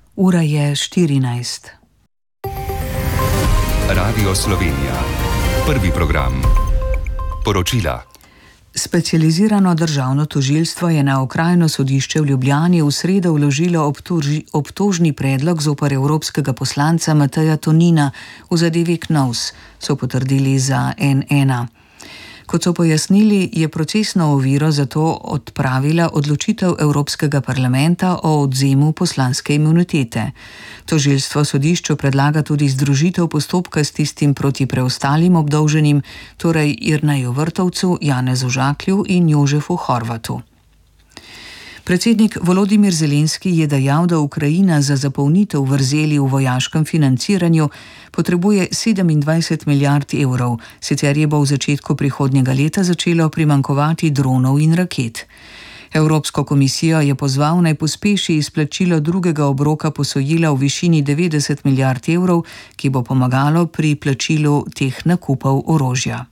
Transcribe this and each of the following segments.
Ura je 14. Radio Slovenija. Prvi program. Poročila. Specializirano državno tožilstvo je na Okrajno sodišče v Ljubljani v sredo vložilo obtožni predlog zoper evropskega poslanca Mateja Tonina v zadevi Knovs, so potrdili za N1. Kot so pojasnili, je procesno oviro zato odpravila odločitev Evropskega parlamenta o odvzemu poslanske imunitete. Tožilstvo sodišču predlaga tudi združitev postopka s tistim proti preostalim obdolženim, torej Jerneju Vrtovcu, Janezu Žaklju in Jožefu Horvatu. Predsednik Volodimir Zelenski je dejal, da Ukrajina za zapolnitev vrzeli v vojaškem financiranju potrebuje 27 milijard evrov, sicer je bo v začetku prihodnjega leta začelo primanjkovati dronov in raket. Evropsko komisijo je pozval naj pospeši izplačilo drugega obroka posojila v višini 90 milijard evrov, ki bo pomagalo pri plačilu teh nakupov orožja.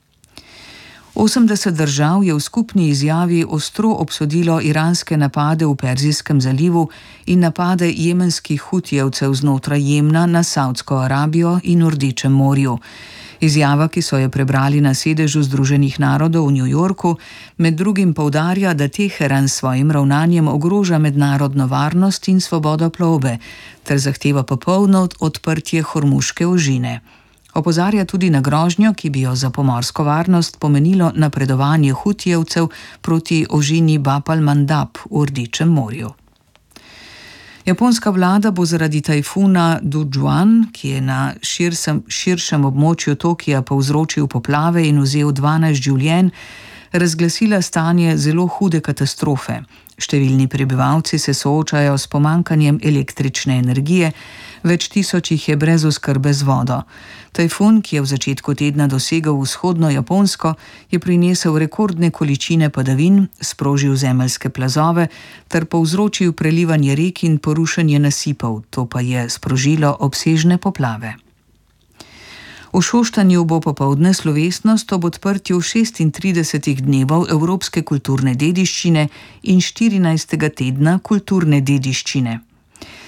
80 držav je v skupni izjavi ostro obsodilo iranske napade v Perzijskem zalivu in napade jemenskih hutijevcev znotraj Jemna na Savdsko Arabijo in v Rdečem morju. Izjava, ki so jo prebrali na sedežu Združenih narodov v New Yorku, med drugim poudarja, da Teheran s svojim ravnanjem ogroža mednarodno varnost in svobodo plovbe, ter zahteva popolno odprtje Hormuške ožine. Opozarja tudi na grožnjo, ki bi jo za pomorsko varnost pomenilo napredovanje hutijevcev proti ožini Bab al-Mandab v Rdečem morju. Japonska vlada bo zaradi tajfuna Dujuan, ki je na širšem območju Tokija povzročil poplave in vzel 12 življenj, razglasila stanje zelo hude katastrofe. Številni prebivalci se soočajo s pomanjkanjem električne energije, več tisoč jih je brez oskrbe z vodo. Tajfun, ki je v začetku tedna dosegel vzhodno Japonsko, je prinesel rekordne količine padavin, sprožil zemeljske plazove ter povzročil prelivanje rek in porušenje nasipov, to pa je sprožilo obsežne poplave. V Šoštanju bo popoldne slovesnost ob odprtju 36 dnevov evropske kulturne dediščine in 14. tedna kulturne dediščine.